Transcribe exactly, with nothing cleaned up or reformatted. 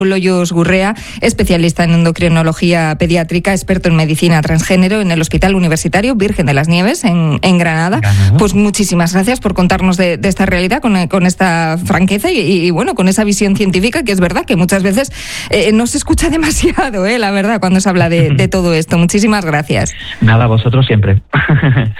Loyos Gurrea, especialista en endocrinología pediátrica, experto en medicina transgénero en el Hospital Universitario Virgen de las Nieves en, en Granada. Granada. Pues muchísimas gracias por contarnos de, de esta realidad con, con esta franqueza y, y bueno, con esa visión científica, que es verdad que muchas veces eh, no se escucha demasiado, eh, la verdad, cuando se habla de, de todo esto. Muchísimas gracias. Nada, vosotros siempre.